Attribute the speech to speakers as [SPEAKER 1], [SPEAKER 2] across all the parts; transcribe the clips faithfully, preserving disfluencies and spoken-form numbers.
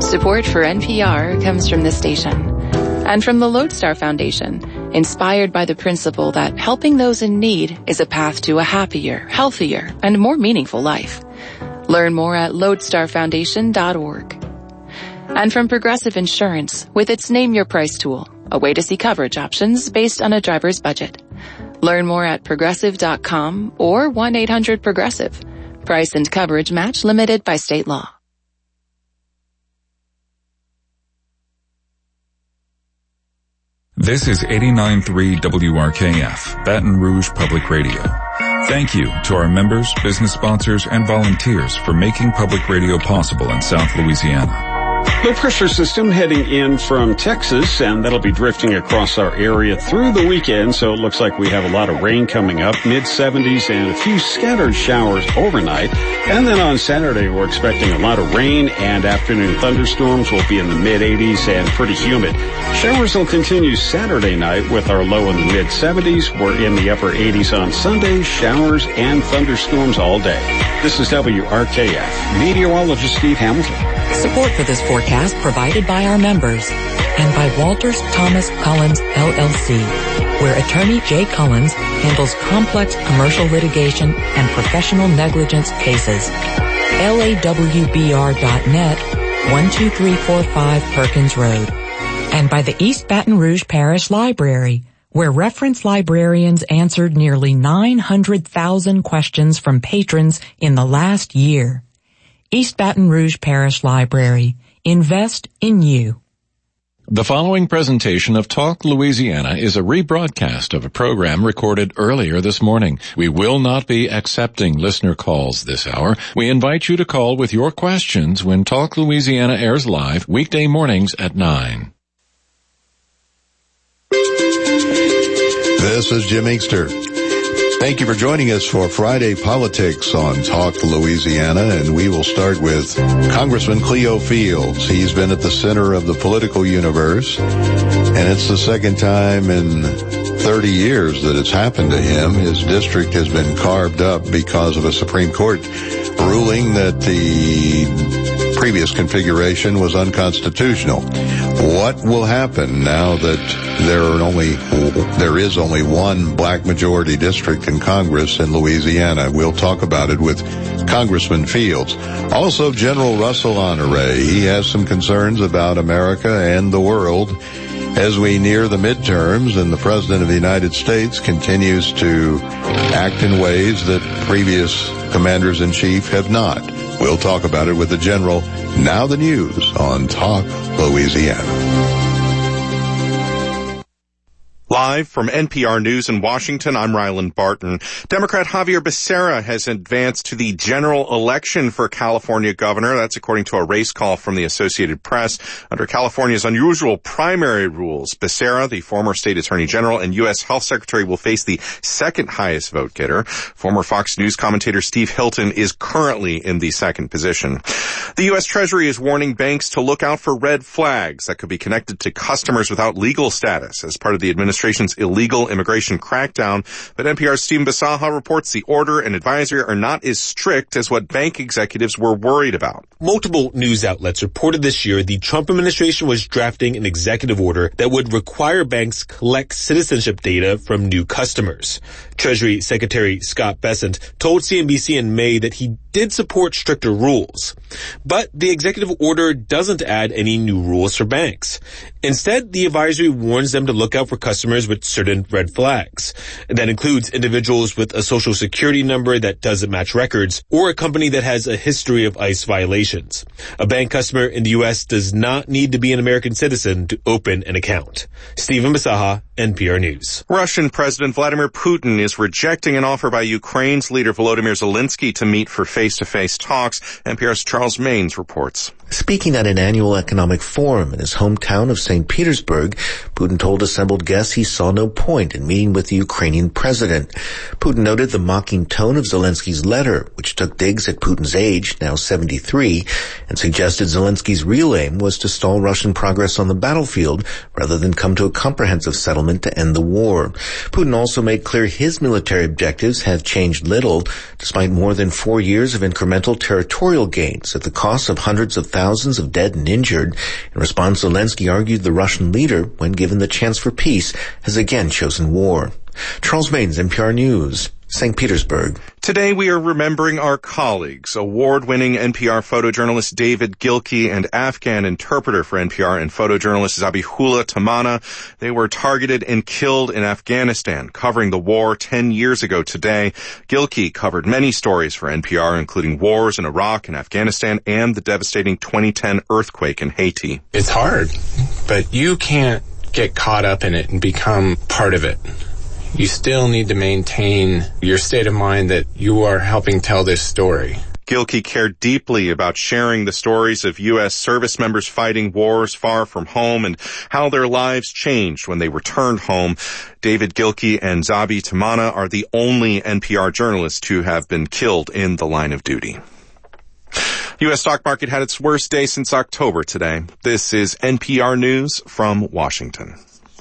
[SPEAKER 1] Support for N P R comes from this station and from the Lodestar Foundation, inspired by the principle that helping those in need is a path to a happier, healthier, and more meaningful life. Learn more at lodestar foundation dot org. And from Progressive Insurance with its Name Your Price tool, a way to see coverage options based on a driver's budget. Learn more at progressive dot com or one eight hundred progressive. Price and coverage match limited by state law.
[SPEAKER 2] This is eighty-nine point three W R K F, Baton Rouge Public Radio. Thank you to our members, business sponsors, and volunteers for making public radio possible in South Louisiana.
[SPEAKER 3] Low pressure system heading in from Texas, and that'll be drifting across our area through the weekend, so it looks like we have a lot of rain coming up, mid seventies and a few scattered showers overnight. And then on Saturday, we're expecting a lot of rain and afternoon thunderstorms will be in the mid eighties and pretty humid. Showers will continue Saturday night with our low in the mid seventies. We're in the upper eighties on Sunday, showers and thunderstorms all day. This is W R K F. Meteorologist Steve Hamilton.
[SPEAKER 4] Support for this forecast provided by our members and by Walters Thomas Collins, L L C, where attorney Jay Collins handles complex commercial litigation and professional negligence cases. L A W B R dot net, one two three four five Perkins Road. And by the East Baton Rouge Parish Library, where reference librarians answered nearly nine hundred thousand questions from patrons in the last year. East Baton Rouge Parish Library. Invest in you.
[SPEAKER 5] The following presentation of Talk Louisiana is a rebroadcast of a program recorded earlier this morning. We will not be accepting listener calls this hour. We invite you to call with your questions when Talk Louisiana airs live weekday mornings at nine.
[SPEAKER 6] This is Jim Inkster. Thank you for joining us for Friday Politics on Talk Louisiana, and we will start with Congressman Cleo Fields. He's been at the center of the political universe, and it's the second time in thirty years that it's happened to him. His district has been carved up because of a Supreme Court ruling that the previous configuration was unconstitutional. What will happen now that there are only there is only one black majority district in Congress in Louisiana? We'll talk about it with Congressman Fields. Also, General Russell Honore. He has some concerns about America and the world as we near the midterms, and the President of the United States continues to act in ways that previous commanders-in-chief have not. We'll talk about it with the General. Now the news on Talk Louisiana.
[SPEAKER 7] Live from N P R News in Washington, I'm Ryland Barton. Democrat Xavier Becerra has advanced to the general election for California governor. That's according to a race call from the Associated Press. Under California's unusual primary rules, Becerra, the former state attorney general and U S health secretary, will face the second highest vote getter. Former Fox News commentator Steve Hilton is currently in the second position. The U S Treasury is warning banks to look out for red flags that could be connected to customers without legal status as part of the administration administration's illegal immigration crackdown. But N P R's Stephen Bisaha reports the order and advisory are not as strict as what bank executives were worried about.
[SPEAKER 8] Multiple news outlets reported this year the Trump administration was drafting an executive order that would require banks collect citizenship data from new customers. Treasury Secretary Scott Bessent told C N B C in May that he did support stricter rules. But the executive order doesn't add any new rules for banks. Instead, the advisory warns them to look out for customers with certain red flags. That includes individuals with a social security number that doesn't match records or a company that has a history of ICE violations. A bank customer in the U S does not need to be an American citizen to open an account. Stephen Bisaha, N P R News.
[SPEAKER 7] Russian President Vladimir Putin is rejecting an offer by Ukraine's leader Volodymyr Zelensky to meet for face-to-face talks. N P R's Charles Maines reports.
[SPEAKER 9] Speaking at an annual economic forum in his hometown of Saint Petersburg, Putin told assembled guests he saw no point in meeting with the Ukrainian president. Putin noted the mocking tone of Zelensky's letter, which took digs at Putin's age, now seventy-three, and suggested Zelensky's real aim was to stall Russian progress on the battlefield rather than come to a comprehensive settlement to end the war. Putin also made clear his military objectives have changed little, despite more than four years of incremental territorial gains at the cost of hundreds of thousands of dead and injured. In response, Zelensky argued the Russian leader, when given the chance for peace, has again chosen war. Charles Maidens, N P R News, Saint Petersburg.
[SPEAKER 7] Today we are remembering our colleagues, award-winning N P R photojournalist David Gilkey and Afghan interpreter for N P R and photojournalist Zabihullah Tamana. They were targeted and killed in Afghanistan, covering the war ten years ago today. Gilkey covered many stories for N P R, including wars in Iraq and Afghanistan and the devastating twenty ten earthquake in Haiti.
[SPEAKER 10] It's hard, but you can't get caught up in it and become part of it. You still need to maintain your state of mind that you are helping tell this story.
[SPEAKER 7] Gilkey cared deeply about sharing the stories of U S service members fighting wars far from home and how their lives changed when they returned home. David Gilkey and Zabi Tamana are the only N P R journalists to have been killed in the line of duty. U S stock market had its worst day since October today. This is N P R News from Washington.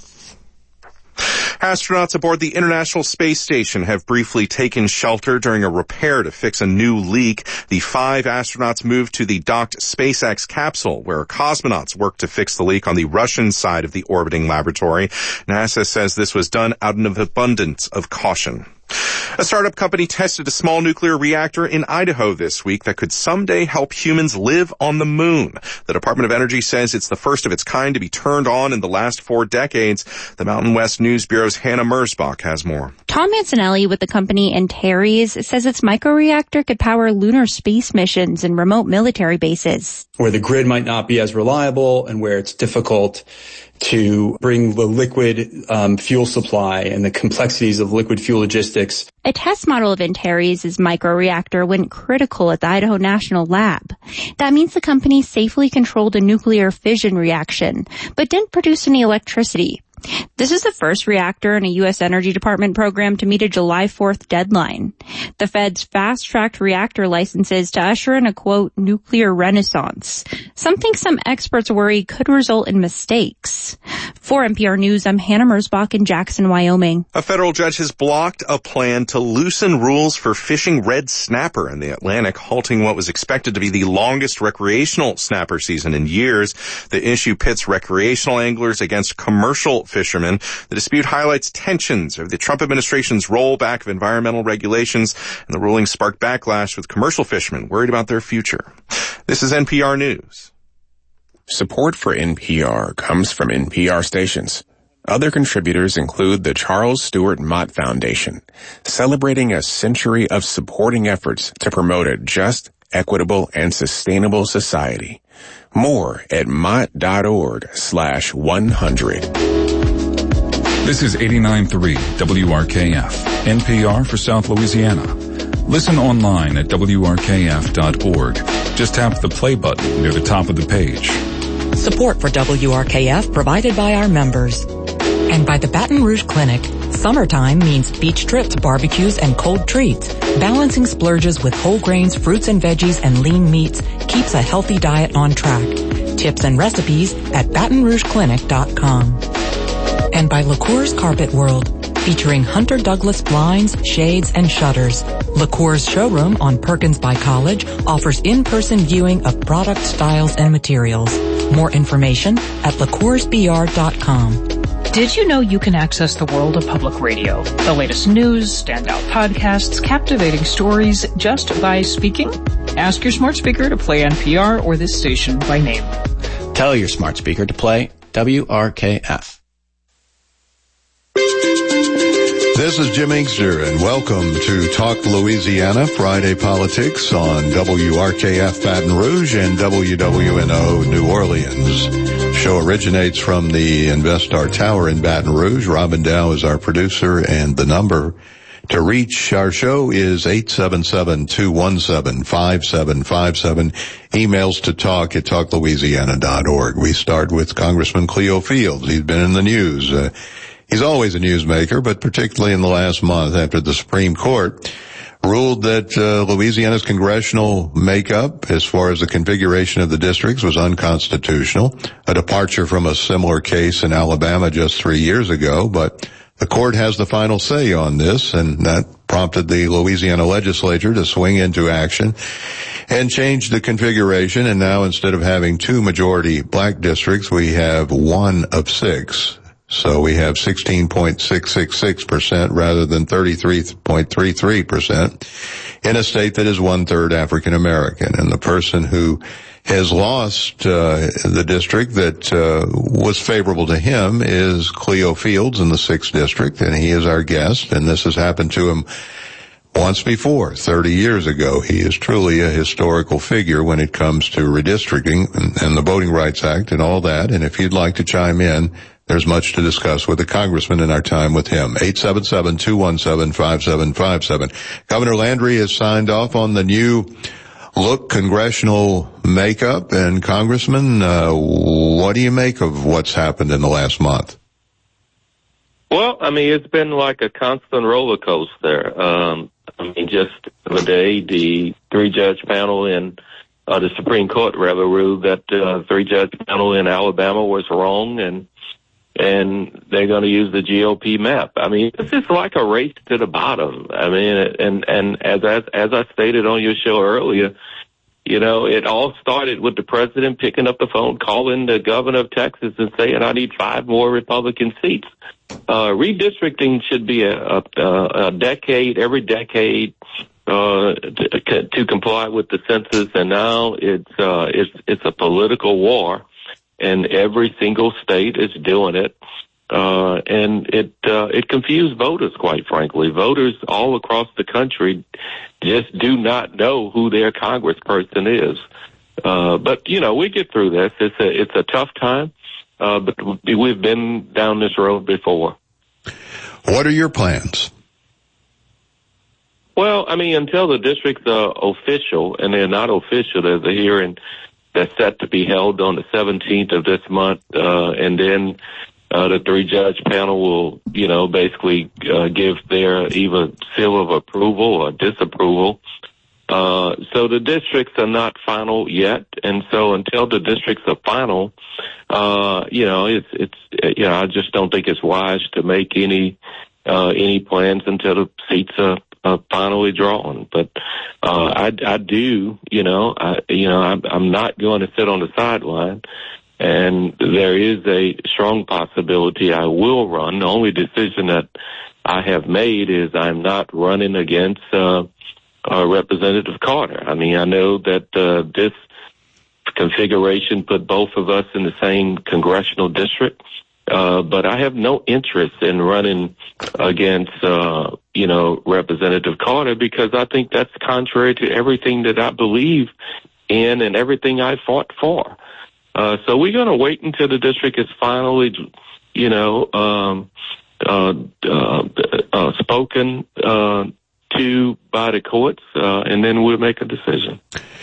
[SPEAKER 7] Astronauts aboard the International Space Station have briefly taken shelter during a repair to fix a new leak. The five astronauts moved to the docked SpaceX capsule, where cosmonauts worked to fix the leak on the Russian side of the orbiting laboratory. NASA says this was done out of abundance of caution. A startup company tested a small nuclear reactor in Idaho this week that could someday help humans live on the moon. The Department of Energy says it's the first of its kind to be turned on in the last four decades. The Mountain West News Bureau's Hannah Mersbach has more.
[SPEAKER 11] Tom Mancinelli with the company Antares says its microreactor could power lunar space missions and remote military bases.
[SPEAKER 12] Where the grid might not be as reliable and where it's difficult to bring the liquid um, fuel supply and the complexities of liquid fuel logistics.
[SPEAKER 11] A test model of Antares' microreactor went critical at the Idaho National Lab. That means the company safely controlled a nuclear fission reaction, but didn't produce any electricity. This is the first reactor in a U S Energy Department program to meet a July fourth deadline. The Fed's fast-tracked reactor licenses to usher in a, quote, nuclear renaissance, something some experts worry could result in mistakes. For N P R News, I'm Hannah Mersbach in Jackson, Wyoming.
[SPEAKER 7] A federal judge has blocked a plan to loosen rules for fishing red snapper in the Atlantic, halting what was expected to be the longest recreational snapper season in years. The issue pits recreational anglers against commercial fishermen. The dispute highlights tensions over the Trump administration's rollback of environmental regulations, and the ruling sparked backlash with commercial fishermen worried about their future. This is N P R News.
[SPEAKER 13] Support for N P R comes from N P R stations. Other contributors include the Charles Stewart Mott Foundation, celebrating a century of supporting efforts to promote a just, equitable, and sustainable society. More at mott.org slash 100.
[SPEAKER 2] This is eighty-nine point three W R K F, N P R for South Louisiana. Listen online at W R K F dot org. Just tap the play button near the top of the page.
[SPEAKER 4] Support for W R K F provided by our members. And by the Baton Rouge Clinic. Summertime means beach trips, barbecues, and cold treats. Balancing splurges with whole grains, fruits and veggies, and lean meats keeps a healthy diet on track. Tips and recipes at baton rouge clinic dot com. And by LaCour's Carpet World, featuring Hunter Douglas blinds, shades, and shutters. LaCour's showroom on Perkins by College offers in-person viewing of product styles and materials. More information at la cours b r dot com.
[SPEAKER 14] Did you know you can access the world of public radio? The latest news, standout podcasts, captivating stories just by speaking? Ask your smart speaker to play N P R or this station by name.
[SPEAKER 15] Tell your smart speaker to play W R K F.
[SPEAKER 6] This is Jim Inkster, and welcome to Talk Louisiana, Friday Politics on W R K F Baton Rouge and W W N O New Orleans. Show originates from the InvestStar Tower in Baton Rouge. Robin Dow is our producer, and the number to reach our show is eight seven seven, two one seven, five seven five seven. Emails to talk at talk louisiana dot org. We start with Congressman Cleo Fields. He's been in the news. Uh, He's always a newsmaker, but particularly in the last month after the Supreme Court ruled that uh, Louisiana's congressional makeup, as far as the configuration of the districts, was unconstitutional, a departure from a similar case in Alabama just three years ago. But the court has the final say on this, and that prompted the Louisiana legislature to swing into action and change the configuration. And now, instead of having two majority black districts, we have one of six. So we have sixteen point six six six percent rather than thirty-three point three three percent in a state that is one-third African American. And the person who has lost uh, the district that uh, was favorable to him is Cleo Fields in the sixth District, and he is our guest. And this has happened to him once before, thirty years ago. He is truly a historical figure when it comes to redistricting and, and the Voting Rights Act and all that. And if you'd like to chime in, there's much to discuss with the congressman in our time with him. eight seven seven, two one seven, five seven five seven. Governor Landry has signed off on the new look congressional makeup. And Congressman, uh, what do you make of what's happened in the last month?
[SPEAKER 16] Well, I mean, it's been like a constant roller coaster. Um, I mean, just the other day, the three-judge panel in uh, the Supreme Court rather ruled that the uh, three-judge panel in Alabama was wrong, and and they're going to use the G O P map. I mean, this is like a race to the bottom. I mean, and and as as, as I stated on your show earlier, you know, it all started with the president picking up the phone, calling the governor of Texas and saying, I need five more Republican seats. Uh, redistricting should be a, a, a decade, every decade, uh, to, to comply with the census. And now it's, uh, it's, it's a political war, and every single state is doing it. Uh, and it, uh, it confused voters, quite frankly. Voters all across the country just do not know who their congressperson is. Uh, but, you know, we get through this. It's a, it's a tough time. Uh, but we've been down this road before.
[SPEAKER 6] What are your plans?
[SPEAKER 16] Well, I mean, until the districts are official, and they're not official, there's a hearing that's set to be held on the seventeenth of this month, uh, and then uh, the three-judge panel will, you know, basically uh, give their either seal of approval or disapproval. Uh, so the districts are not final yet, and so until the districts are final, uh, you know, it's, it's, you know, I just don't think it's wise to make any, uh, any plans until the seats are, are finally drawn. But, uh, I, I do, you know, I, you know, I'm, I'm not going to sit on the sideline, and there is a strong possibility I will run. The only decision that I have made is I'm not running against, uh, Uh, Representative Carter. I mean, I know that uh, this configuration put both of us in the same congressional district, uh, but I have no interest in running against, uh, you know, Representative Carter, because I think that's contrary to everything that I believe in and everything I fought for. Uh, so we're going to wait until the district is finally, you know, um, uh, uh, uh, spoken uh to by the courts, uh, and then we'll make a decision.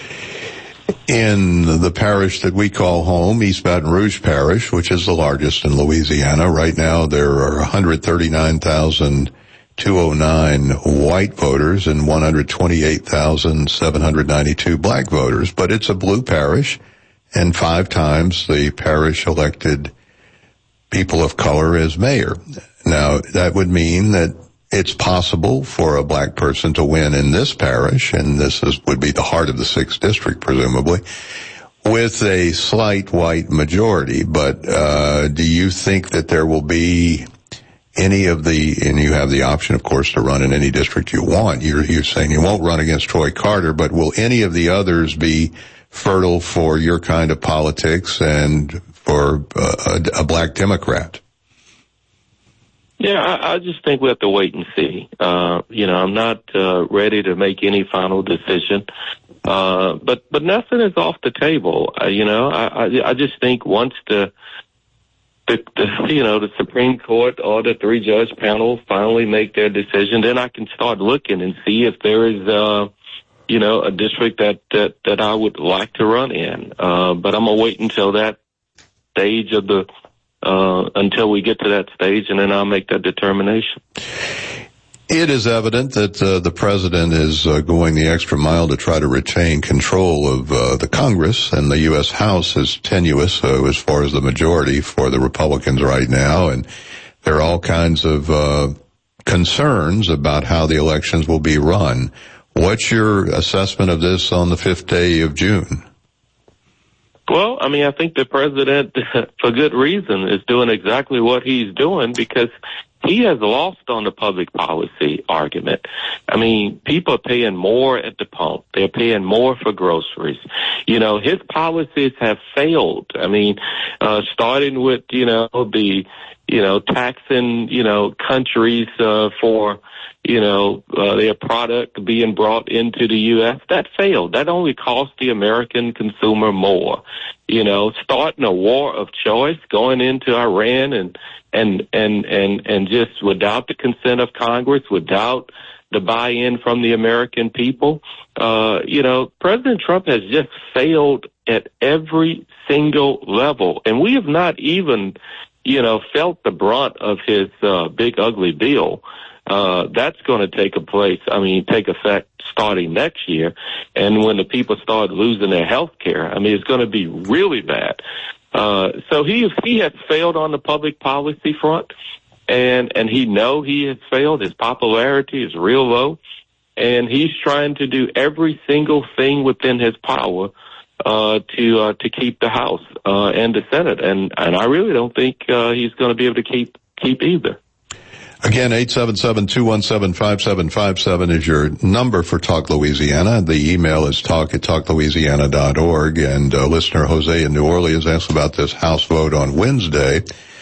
[SPEAKER 6] In the parish that we call home, East Baton Rouge Parish, which is the largest in Louisiana, right now there are one hundred thirty-nine thousand two hundred nine white voters and one hundred twenty-eight thousand seven hundred ninety-two black voters, but it's a blue parish, and five times the parish elected people of color as mayor. Now, that would mean that it's possible for a black person to win in this parish, and this is, would be the heart of the sixth district, presumably, with a slight white majority. But uh do you think that there will be any of the, and you have the option, of course, to run in any district you want. You're, you're saying you won't run against Troy Carter, but will any of the others be fertile for your kind of politics and for uh, a, a black Democrat?
[SPEAKER 16] Yeah, I, I just think we have to wait and see. Uh, you know, I'm not uh, ready to make any final decision, uh, but but nothing is off the table. Uh, you know, I, I I just think once the, the the you know the Supreme Court or the three judge panel finally make their decision, then I can start looking and see if there is uh you know a district that that that I would like to run in. Uh, but I'm gonna wait until that stage of the. Uh, until we get to that stage, and then I'll make that determination.
[SPEAKER 6] It is evident that uh, the president is uh, going the extra mile to try to retain control of uh, the Congress, and the U S House is tenuous uh, as far as the majority for the Republicans right now, and there are all kinds of uh, concerns about how the elections will be run. What's your assessment of this on the fifth day of June?
[SPEAKER 16] Well, I mean, I think the president, for good reason, is doing exactly what he's doing because he has lost on the public policy argument. I mean, people are paying more at the pump. They're paying more for groceries. You know, his policies have failed. I mean, uh, starting with, you know, the, you know, taxing, you know, countries, uh, for, you know, uh, their product being brought into the U S, that failed. That only cost the American consumer more. You know, starting a war of choice, going into Iran and, and, and, and, and just without the consent of Congress, without the buy-in from the American people, uh, you know, President Trump has just failed at every single level. And we have not even, you know, felt the brunt of his, uh, big ugly bill. Uh, that's going to take a place, I mean, take effect starting next year. And when the people start losing their health care, I mean, it's going to be really bad. Uh, so he, he has failed on the public policy front, and, and he know he has failed. His popularity is real low, and he's trying to do every single thing within his power, uh, to, uh, to keep the House, uh, and the Senate. And, and I really don't think, uh, he's going to be able to keep, keep either.
[SPEAKER 6] Again, eight seven seven, two one seven, five seven five seven is your number for Talk Louisiana. The email is talk at talk louisiana dot org. And uh, listener Jose in New Orleans asked about this House vote on Wednesday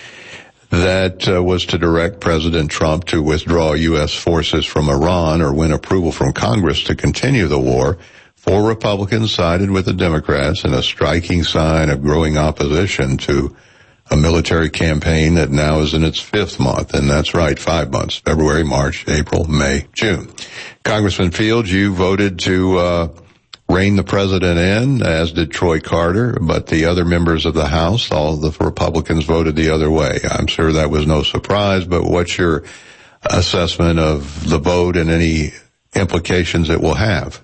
[SPEAKER 6] that uh, was to direct President Trump to withdraw U S forces from Iran or win approval from Congress to continue the war. Four Republicans sided with the Democrats in a striking sign of growing opposition to a military campaign that now is in its fifth month, and that's right, five months, February, March, April, May, June. Congressman Fields, you voted to uh rein the president in, as did Troy Carter, but the other members of the House, all the Republicans, voted the other way. I'm sure that was no surprise, but what's your assessment of the vote and any implications it will have?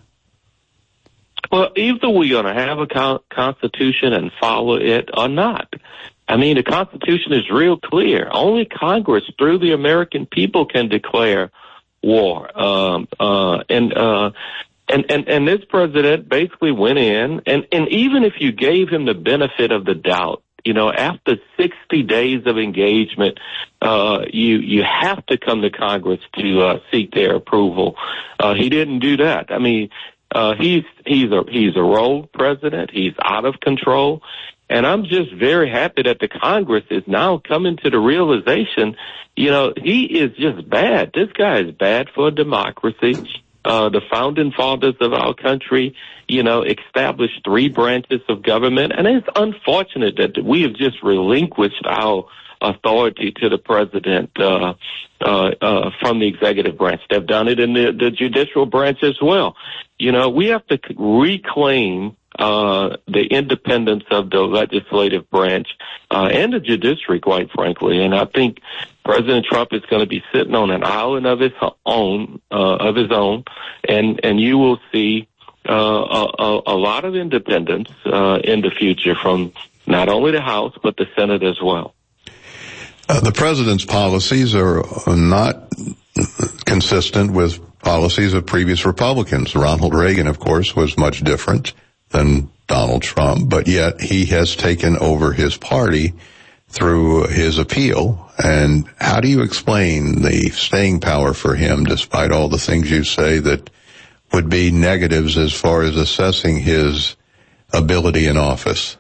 [SPEAKER 16] Well, either we're going to have a con- constitution and follow it or not. I mean, the Constitution is real clear. Only Congress, through the American people, can declare war. Um, uh, and, uh, and, and, and this president basically went in, and, and even if you gave him the benefit of the doubt, you know, after sixty days of engagement, uh, you, you have to come to Congress to, uh, seek their approval. Uh, he didn't do that. I mean, uh, he's, he's a, he's a rogue president. He's out of control. And I'm just very happy that the Congress is now coming to the realization, you know, he is just bad. This guy is bad for democracy. Uh, the founding fathers of our country, you know, established three branches of government. And it's unfortunate that we have just relinquished our authority to the president, uh, uh, uh, from the executive branch. They've done it in the, the judicial branch as well. You know, we have to reclaim uh the independence of the legislative branch uh and the judiciary, quite frankly. And I think President Trump is going to be sitting on an island of his own, uh of his own, and and you will see uh a, a lot of independence uh in the future from not only the House but the Senate as well.
[SPEAKER 6] Uh, the president's policies are not consistent with policies of previous Republicans. Ronald Reagan, of course, was much different than Donald Trump, but yet he has taken over his party through his appeal. And how do you explain the staying power for him, despite all the things you say that would be negatives as far as assessing his ability in office?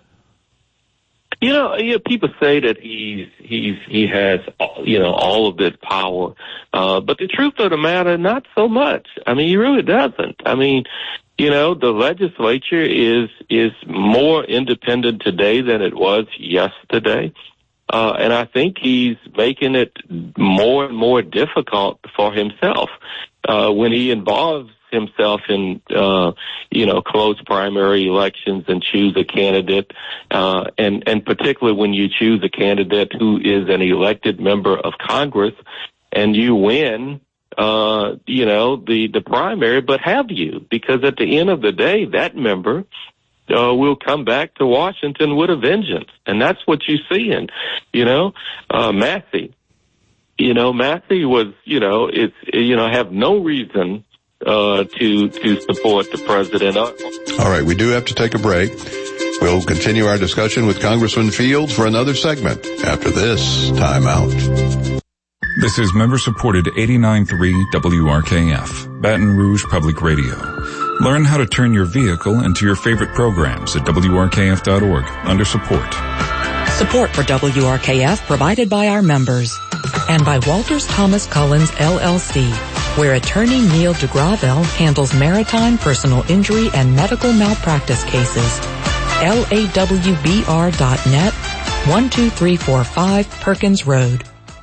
[SPEAKER 16] You know, you know, people say that he's he's he has you know all of this power, uh, but the truth of the matter, not so much. I mean, he really doesn't. I mean, you know, the legislature is is more independent today than it was yesterday, uh, and I think he's making it more and more difficult for himself uh, when he involves himself in, uh, you know, close primary elections and choose a candidate, uh, and, and particularly when you choose a candidate who is an elected member of Congress and you win, uh, you know, the, the primary, but have you? Because at the end of the day, that member uh, will come back to Washington with a vengeance. And that's what you see in, you know, uh, Massey. You know, Massey was, you know, it's, you know, have no reason uh, to, to support the president.
[SPEAKER 6] All right, we do have to take a break. We'll continue our discussion with Congressman Fields for another segment after this timeout.
[SPEAKER 2] This is member-supported eighty-nine point three W R K F, Baton Rouge Public Radio. Learn how to turn your vehicle into your favorite programs at W R K F dot org under support.
[SPEAKER 4] Support for W R K F provided by our members and by Walters Thomas Collins L L C, where attorney Neil DeGravelle handles maritime personal injury and medical malpractice cases. L A W B R dot net, one two three four five Perkins Road.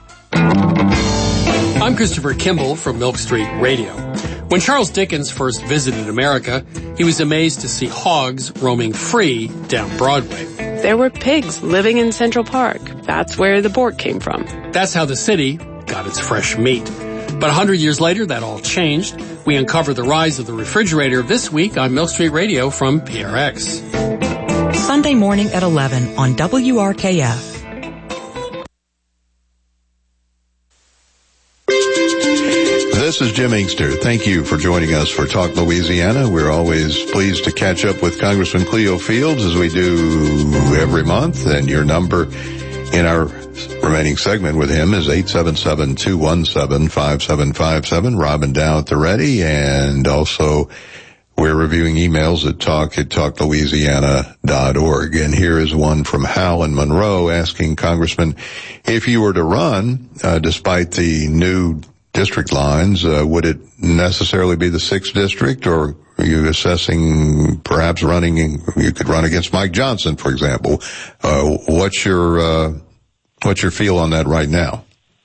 [SPEAKER 17] I'm Christopher Kimball from Milk Street Radio. When Charles Dickens first visited America, he was amazed to see hogs roaming free down Broadway.
[SPEAKER 18] There were pigs living in Central Park. That's where the pork came from.
[SPEAKER 17] That's how the city got its fresh meat. But a hundred years later, that all changed. We uncover the rise of the refrigerator this week on Milk Street Radio from P R X.
[SPEAKER 4] Sunday morning at eleven on W R K F.
[SPEAKER 6] This is Jim Inkster. Thank you for joining us for Talk Louisiana. We're always pleased to catch up with Congressman Cleo Fields as we do every month. And your number in our remaining segment with him is eight seven seven, two one seven, five seven five seven. Robin Dow at the ready. And also we're reviewing emails at talk at talk louisiana dot org. And here is one from Hal in Monroe asking Congressman, if you were to run, uh, despite the new district lines, uh, would it necessarily be the sixth district, or are you assessing perhaps running, in, you could run against Mike Johnson, for example? Uh, what's your, uh, what's your feel on that right now?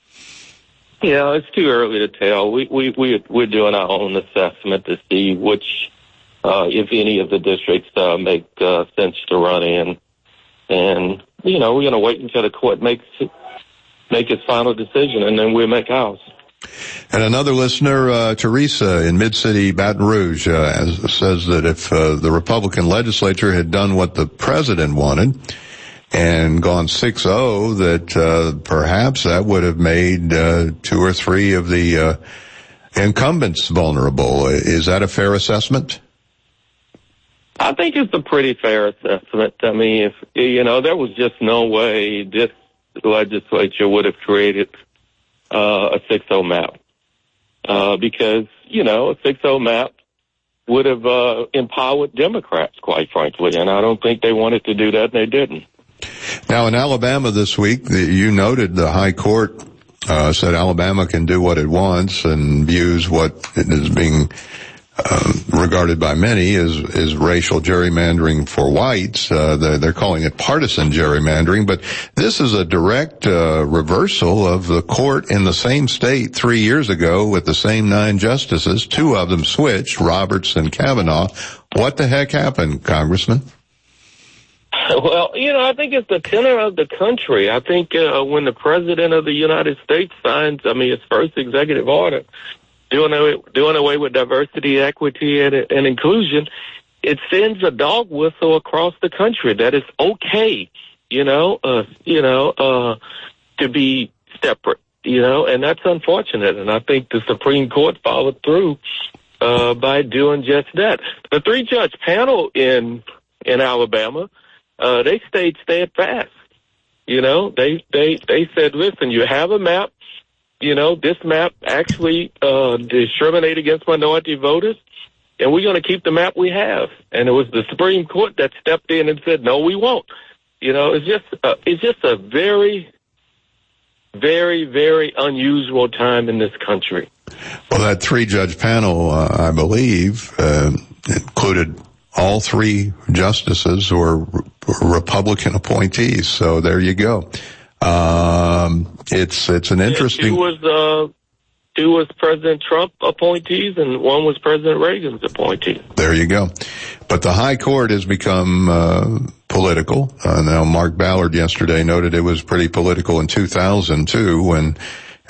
[SPEAKER 16] Yeah, it's too early to tell. We, we, we, we're doing our own assessment to see which, uh, if any of the districts, uh, make, uh, sense to run in. And, you know, we're going to wait until the court makes, make its final decision, and then we'll make ours.
[SPEAKER 6] And another listener, uh, Teresa in Mid-City, Baton Rouge, uh, says that if uh, the Republican legislature had done what the president wanted and gone six oh, that uh, perhaps that would have made uh, two or three of the uh, incumbents vulnerable. Is that a fair assessment?
[SPEAKER 16] I think it's a pretty fair assessment. I mean, if, you know, there was just no way this legislature would have created Uh, a six oh map, uh, because, you know, a six oh map would have, uh, empowered Democrats, quite frankly, and I don't think they wanted to do that, and they didn't.
[SPEAKER 6] Now, in Alabama this week, the, you noted the high court, uh, said Alabama can do what it wants and views what is being, uh, regarded by many as, as racial gerrymandering for whites. Uh, they're, they're calling it partisan gerrymandering, but this is a direct, uh, reversal of the court in the same state three years ago with the same nine justices. Two of them switched, Roberts and Kavanaugh. What the heck happened, Congressman?
[SPEAKER 16] Well, you know, I think it's the tenor of the country. I think, uh, when the president of the United States signs, I mean, his first executive order, doing away, doing away with diversity, equity, and, and inclusion, it sends a dog whistle across the country that it's okay, you know, uh, you know, uh, to be separate, you know, and that's unfortunate. And I think the Supreme Court followed through, uh, by doing just that. The three judge panel in, in Alabama, uh, they stayed steadfast. You know, they, they, they said, listen, you have a map. You know, this map actually uh discriminated against minority voters, and we're going to keep the map we have. And it was the Supreme Court that stepped in and said, no, we won't. You know, it's just uh, it's just a very, very, very unusual time in this country.
[SPEAKER 6] Well, that three-judge panel, uh, I believe, uh, included all three justices were Republican appointees. So there you go. Um, it's, it's an interesting.
[SPEAKER 16] Two was, uh, two was President Trump appointees and one was President Reagan's appointee.
[SPEAKER 6] There you go. But the high court has become, uh, political. Uh, now Mark Ballard yesterday noted it was pretty political in two thousand two when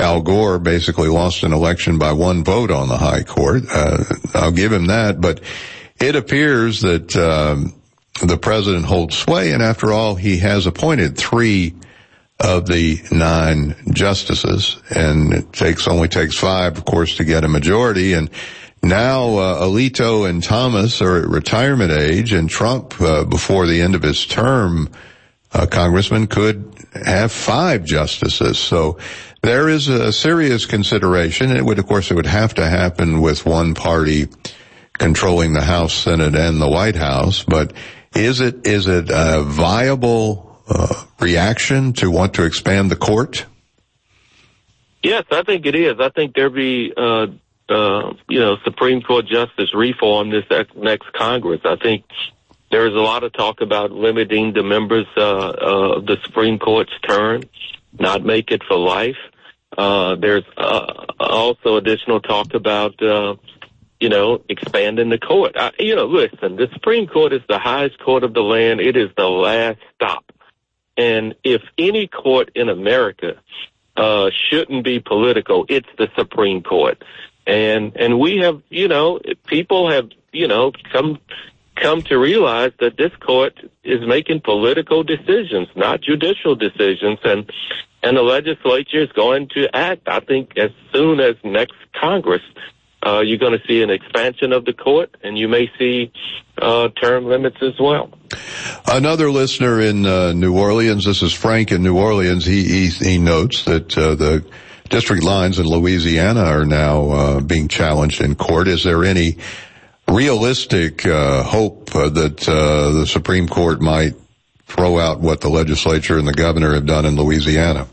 [SPEAKER 6] Al Gore basically lost an election by one vote on the high court. Uh, I'll give him that, but it appears that um, the president holds sway, and after all, he has appointed three of the nine justices, and it takes only takes five, of course, to get a majority. And now uh, Alito and Thomas are at retirement age, and Trump, uh, before the end of his term, uh, Congressman, could have five justices. So there is a serious consideration. It would, of course, it would have to happen with one party controlling the House, Senate, and the White House. But is it is it a viable uh, reaction to want to expand the court?
[SPEAKER 16] Yes, I think it is. I think there'll be, uh, uh, you know, Supreme Court justice reform this next Congress. I think there is a lot of talk about limiting the members uh, uh, of the Supreme Court's term, not make it for life. Uh, there's uh, also additional talk about, uh, you know, expanding the court. I, you know, listen, the Supreme Court is the highest court of the land. It is the last stop. And if any court in America uh shouldn't be political, it's the Supreme Court. And and we have, you know, people have, you know, come come to realize that this court is making political decisions, not judicial decisions, and and the legislature is going to act. I think as soon as next Congress, uh you're going to see an expansion of the court, and you may see uh term limits as well.
[SPEAKER 6] Another listener in uh, New Orleans, this is Frank in New Orleans, he he, he notes that uh, the district lines in Louisiana are now uh, being challenged in court. Is there any realistic uh, hope uh, that uh, the Supreme Court might throw out what the legislature and the governor have done in Louisiana?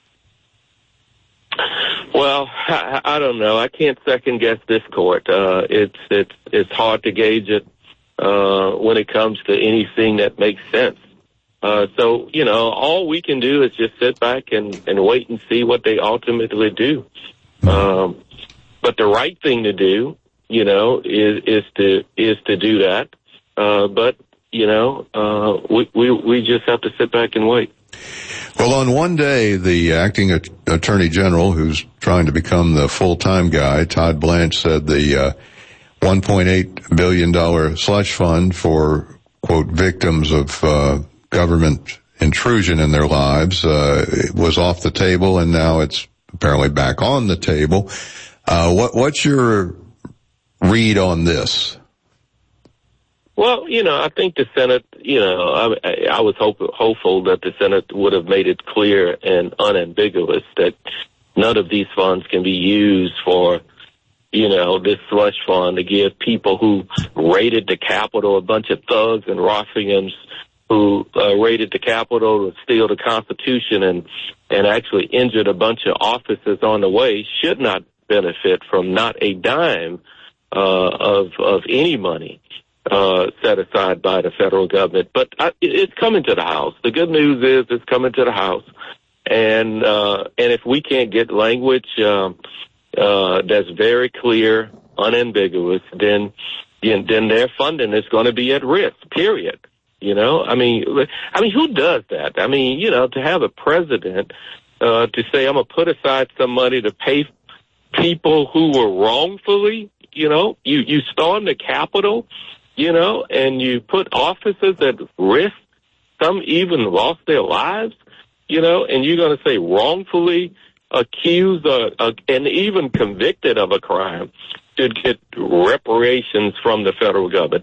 [SPEAKER 16] Well, I, I don't know. I can't second guess this court. Uh, it's it's it's hard to gauge it uh when it comes to anything that makes sense. Uh so, you know, all we can do is just sit back and, and wait and see what they ultimately do. Um but the right thing to do, you know, is is to is to do that. Uh but, you know, uh we we, we just have to sit back and wait.
[SPEAKER 6] Well, on one day, the acting attorney general, who's trying to become the full-time guy, Todd Blanche, said the uh one point eight billion dollars slush fund for, quote, victims of uh government intrusion in their lives uh was off the table, and now it's apparently back on the table. Uh what what's your read on this?
[SPEAKER 16] Well, you know, I think the Senate, you know, I, I was hope, hopeful that the Senate would have made it clear and unambiguous that none of these funds can be used for, you know, this slush fund to give people who raided the Capitol, a bunch of thugs and ruffians who uh, raided the Capitol to steal the Constitution and, and actually injured a bunch of officers on the way, should not benefit from not a dime uh, of of any money uh, set aside by the federal government. But I, it's coming to the House. The good news is it's coming to the House. And, uh, and if we can't get language, um, Uh, that's very clear, unambiguous, then, then their funding is going to be at risk, period. You know, I mean, I mean, who does that? I mean, you know, to have a president, uh, to say, I'm going to put aside some money to pay people who were wrongfully, you know, you, you storm the Capitol, you know, and you put officers at risk, some even lost their lives, you know, and you're going to say wrongfully accused uh, uh, and even convicted of a crime should get reparations from the federal government.